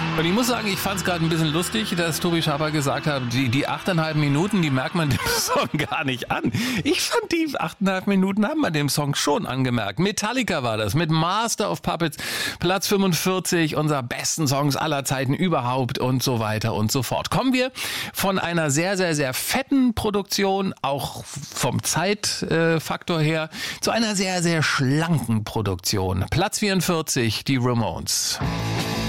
Und ich muss sagen, ich fand es gerade ein bisschen lustig, dass Tobi Schaper gesagt hat, die 8,5 Minuten, die merkt man dem Song gar nicht an. Ich fand, die 8,5 Minuten haben wir dem Song schon angemerkt. Metallica war das, mit Master of Puppets, Platz 45, unserer besten Songs aller Zeiten überhaupt und so weiter und so fort. Kommen wir von einer sehr, sehr, sehr fetten Produktion, auch vom Zeitfaktor her, zu einer sehr, sehr schlanken Produktion. Platz 44, die Ramones.